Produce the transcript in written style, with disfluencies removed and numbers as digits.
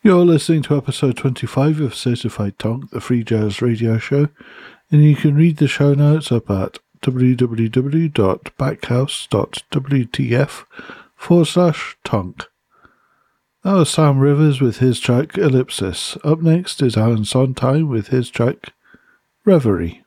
You're listening to episode 25 of Certified Tonk, the Free Jazz Radio Show, and you can read the show notes up at www.backhouse.wtf/tonk. That was Sam Rivers with his track Ellipsis. Up next is Alan Sondheim with his track Reverie.